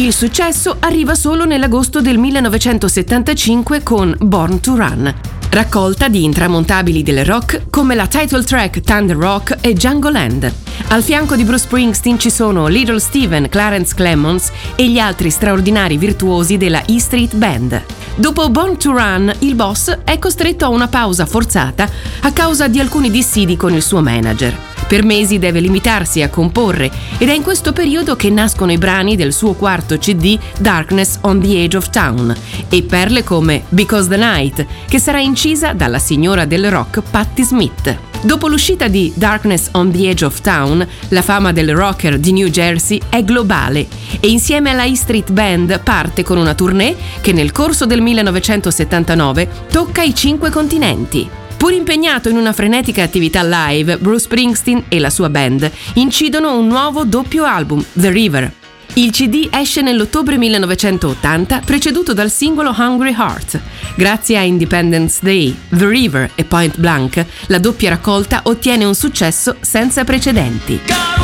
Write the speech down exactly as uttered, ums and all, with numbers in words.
Il successo arriva solo nell'agosto del millenovecentosettantacinque con Born to Run, raccolta di intramontabili del rock come la title track Thunder Rock e Django Land. Al fianco di Bruce Springsteen ci sono Little Steven, Clarence Clemons e gli altri straordinari virtuosi della E Street Band. Dopo Born to Run, il boss è costretto a una pausa forzata a causa di alcuni dissidi con il suo manager. Per mesi deve limitarsi a comporre ed è in questo periodo che nascono i brani del suo quarto C D Darkness on the Edge of Town e perle come Because the Night, che sarà incisa dalla signora del rock Patti Smith. Dopo l'uscita di Darkness on the Edge of Town, la fama del rocker di New Jersey è globale e insieme alla E Street Band parte con una tournée che nel corso del millenovecentosettantanove tocca i cinque continenti. Pur impegnato in una frenetica attività live, Bruce Springsteen e la sua band incidono un nuovo doppio album, The River. Il C D esce nell'ottobre millenovecentottanta, preceduto dal singolo Hungry Heart. Grazie a Independence Day, The River e Point Blank, la doppia raccolta ottiene un successo senza precedenti.